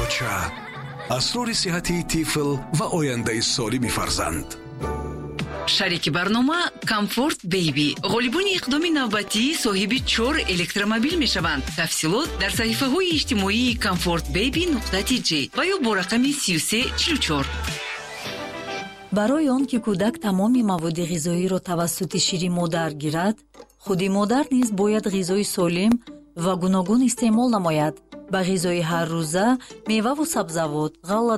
боча, асрори сиҳати тифл ва ояндаи солими фарзанд. шарики барнома Comfort Baby ғолибони иқдоми навбатӣ соҳиби 4 электромобил мешаванд. тафсилот дар саҳифаҳои иҷтимоии comfortbaby.tg ва ё бо рақами 3344. барои он ки кӯдак тамоми маводи ғизоиро тавассути шири модар гирад, худи модар низ бояд ғизои солим ва гуногун истеъмол намояд. ба ғизои ҳаррӯза меваву сабзавот, ғалла